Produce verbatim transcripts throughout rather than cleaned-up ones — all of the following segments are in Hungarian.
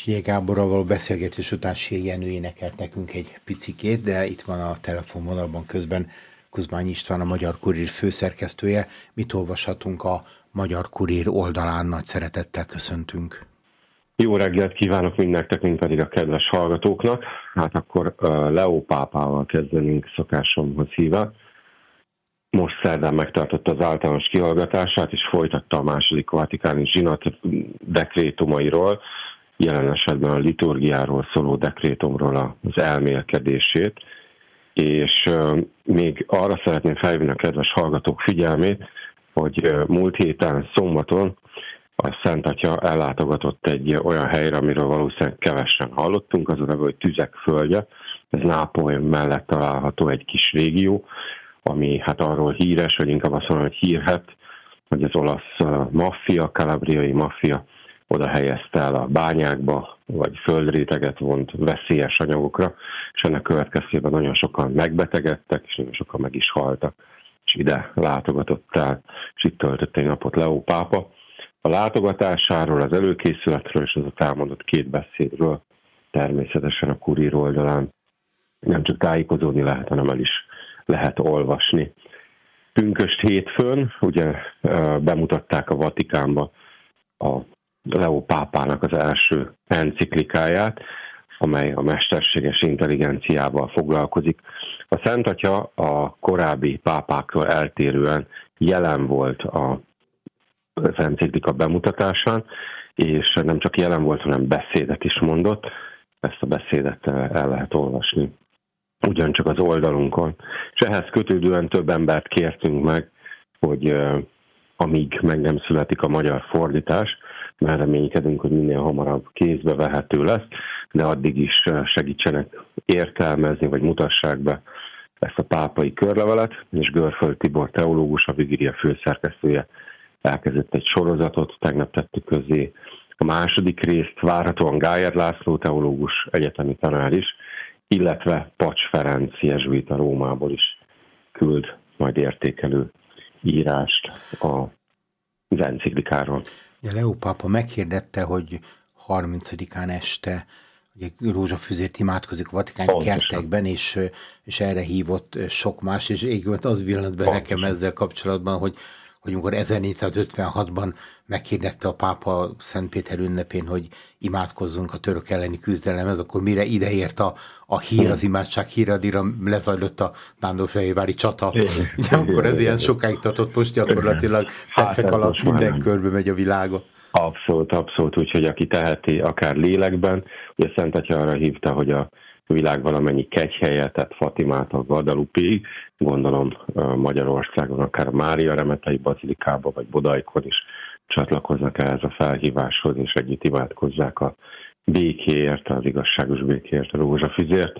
Silyei Gáborral való beszélgetés után Silyei Jenő énekelt nekünk egy picikét, de itt van a telefonvonalban közben Kuzmány István, a Magyar Kurír főszerkesztője. Mit olvashatunk a Magyar Kurír oldalán? Nagy szeretettel köszöntünk. Jó reggelt kívánok mindnektek, mint pedig a kedves hallgatóknak. Hát akkor uh, Leó pápával kezdenünk szokásomhoz híve. Most szerdán megtartotta az általános kihallgatását, és folytatta a második vatikáni zsinat dekrétumairól, jelen esetben a liturgiáról szóló dekrétumról az elmélkedését. És uh, még arra szeretném felhívni a kedves hallgatók figyelmét, hogy uh, múlt héten szombaton a Szent Atya ellátogatott egy olyan helyre, amiről valószínűleg kevesen hallottunk, az a neve, hogy Tüzek földje. Ez Nápoly mellett található egy kis régió, ami hát arról híres, vagy inkább azt mondom, hogy hírhet, hogy az olasz maffia, kalabriai maffia oda helyezte el a bányákba, vagy földréteget vont veszélyes anyagokra, és ennek következtében nagyon sokan megbetegedtek, és nagyon sokan meg is haltak, és ide látogatott el, és itt töltött egy napot Leó pápa. A látogatásáról, az előkészületről és az a elmondott két beszédről természetesen a Kurír oldalán nem csak tájékozódni lehet, hanem el is lehet olvasni. Pünkösd hétfőn ugye bemutatták a Vatikánba a Leó pápának az első enciklikáját, amely a mesterséges intelligenciával foglalkozik. A Szent Atya a korábbi pápáktól eltérően jelen volt a az enciklika bemutatásán, és nem csak jelen volt, hanem beszédet is mondott. Ezt a beszédet el lehet olvasni ugyancsak az oldalunkon. És ehhez kötődően több embert kértünk meg, hogy uh, amíg meg nem születik a magyar fordítás, mert reménykedünk, hogy minél hamarabb kézbe vehető lesz, de addig is segítsenek értelmezni, vagy mutassák be ezt a pápai körlevelet, és Görföld Tibor teológus, a Vigília főszerkesztője elkezdett egy sorozatot, tegnap tettük közzé a második részt, várhatóan Gájer László teológus, egyetemi tanár is, illetve Pacs Ferenc jezsuita Rómából is küld majd értékelő írást az enciklikáról. Ja, Leó pápa meghirdette, hogy harmincadikán este ugye rózsafüzért imádkozik a vatikáni Pontosan. kertekben, és, és erre hívott sok más, és így az villant be nekem ezzel kapcsolatban, hogy hogy amikor ezernégyszázötvenhatban meghirdette a pápa Szentpéter ünnepén, hogy imádkozzunk a török elleni küzdelemhez, akkor mire ideért a, a hír, az imádság hír, addigra lezajlott a Nándorfehérvári csata. Ugye, akkor ez ilyen sokáig tartott, most gyakorlatilag percek hát, alatt minden körbe megy a világon. Abszolút, abszolút, úgyhogy aki teheti, akár lélekben, ugye Szent Atya arra hívta, hogy a világ valamennyi kegyhelye, tehát Fatimától Guadalupéig, gondolom Magyarországon, akár a Mária Remetei bazilikába, vagy Bodajkon is csatlakoznak ehhez a felhíváshoz, és együtt imádkozzák a békéért, az igazságos békéért, a rózsafüzért.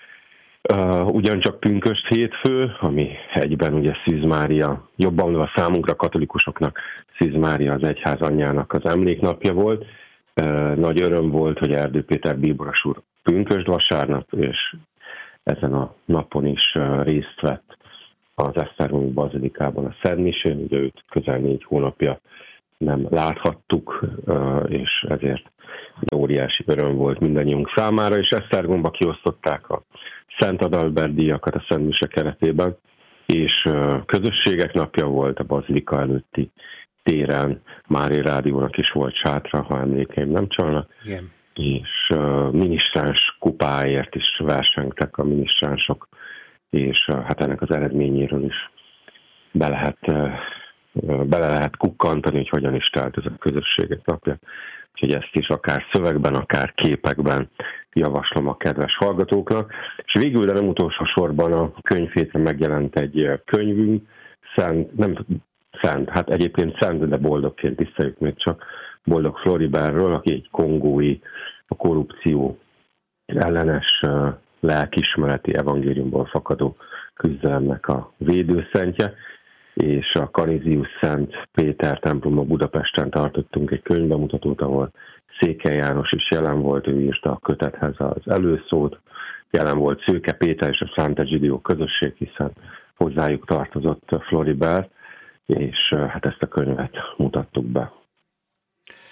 Ugyancsak pünkösd hétfő, ami egyben ugye Szűz Mária, jobban mondva számunkra katolikusoknak Szűz Mária az egyház anyjának az emléknapja volt. Nagy öröm volt, hogy Erdő Péter bíboros úr pünkösd vasárnap, és ezen a napon is részt vett az Esztergomi bazilikában a szentmisén, ugye őt közel négy hónapja nem láthattuk, és ezért óriási öröm volt mindannyiunk számára, és Esztergomba kiosztották a Szent Adalbert díjakat a szentmise keretében, és közösségek napja volt a bazilika előtti téren, Mária Rádiónak is volt sátra, ha emlékeim nem csalnak. Igen. És uh, minisztráns kupáért is versengtek a minisztránsok, és uh, hát ennek az eredményéről is be lehet, uh, bele lehet kukkantani, hogy hogyan is telt ez a közösségek napja. Úgyhogy ezt is akár szövegben, akár képekben javaslom a kedves hallgatóknak. És végül, de nem utolsó sorban a könyvhétre megjelent egy könyvünk, Szent, nem Szent, hát egyébként Szent, de boldogként tiszteljük még csak, Boldog Floribertről, aki egy kongói, a korrupció ellenes lelkismereti evangéliumból fakadó küzdelemnek a védőszentje, és a Kanisius Szent Péter templomba Budapesten tartottunk egy könyvbemutatót, ahol Székely János is jelen volt, ő írta a kötethez az előszót, jelen volt Szőke Péter és a Sant'Egidio közösség, hiszen hozzájuk tartozott Floribert, és hát ezt a könyvet mutattuk be.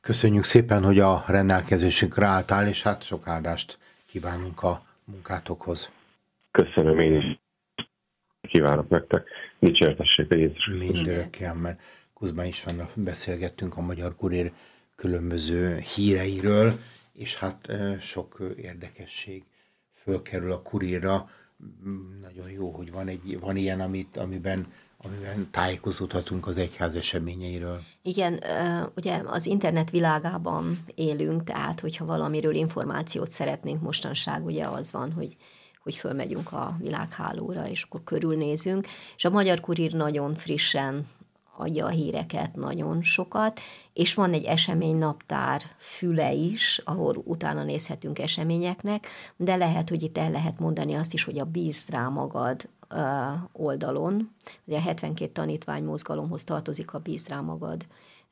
Köszönjük szépen, hogy a rendelkezésünkre álltál, és hát sok áldást kívánunk a munkátokhoz. Köszönöm, én is kívánok nektek. Dicsértessék a Jézus. Mindörökké, mert Kuzma Istvánnal beszélgettünk a Magyar Kurír különböző híreiről, és hát sok érdekesség fölkerül a Kurírra. Nagyon jó, hogy van, egy, van ilyen, amit, amiben, amiben tájékozódhatunk az egyház eseményeiről. Igen, ugye az internet világában élünk, tehát hogyha valamiről információt szeretnénk mostanság, ugye az van, hogy hogy fölmegyünk a világhálóra, és akkor körülnézünk, és a Magyar Kurír nagyon frissen adja a híreket, nagyon sokat, és van egy eseménynaptár füle is, ahol utána nézhetünk eseményeknek, de lehet, hogy itt el lehet mondani azt is, hogy a Bízd rá magad oldalon, ugye a hetvenkét tanítvány mozgalomhoz tartozik a Bízd rá magad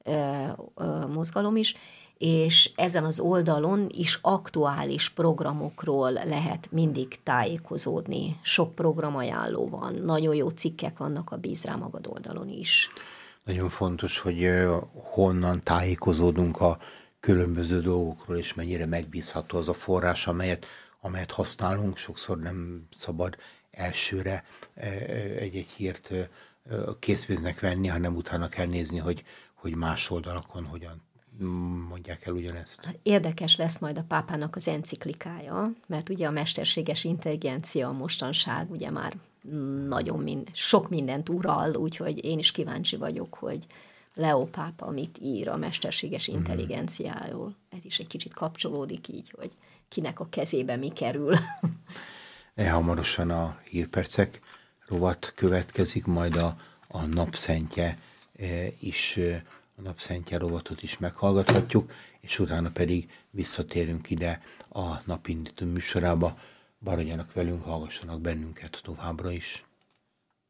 mozgalom is, és ezen az oldalon is aktuális programokról lehet mindig tájékozódni. Sok programajánló van, nagyon jó cikkek vannak a Bízd rá magad oldalon is. Nagyon fontos, hogy honnan tájékozódunk a különböző dolgokról, és mennyire megbízható az a forrás, amelyet, amelyet használunk. Sokszor nem szabad elsőre egy-egy hírt készpénznek venni, hanem utána kell nézni, hogy, hogy más oldalakon hogyan mondják el ugyanezt. Érdekes lesz majd a pápának az enciklikája, mert ugye a mesterséges intelligencia mostanság ugye már nagyon min, sok mindent ural, úgyhogy én is kíváncsi vagyok, hogy Leó pápa mit ír a mesterséges intelligenciáról. Ez is egy kicsit kapcsolódik így, hogy kinek a kezébe mi kerül. Hamarosan a hírpercek rovat következik, majd a, a napszentje is, a napszentje rovatot is meghallgathatjuk, és utána pedig visszatérünk ide a napindító műsorába. Maradjanak velünk, hallgassanak bennünket továbbra is.